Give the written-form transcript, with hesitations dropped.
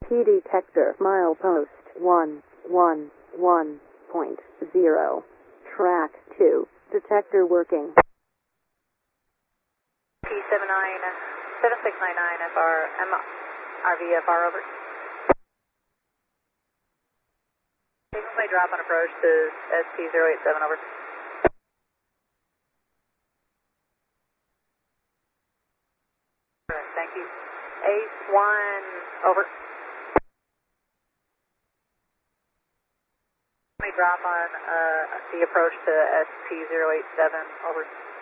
ESP detector, milepost 111.0. Track 2. Detector working. P797699FR, RVFR over. May drop on approach to SP087 over. Thank you. Ace1 over. May drop on the approach to SP087 over.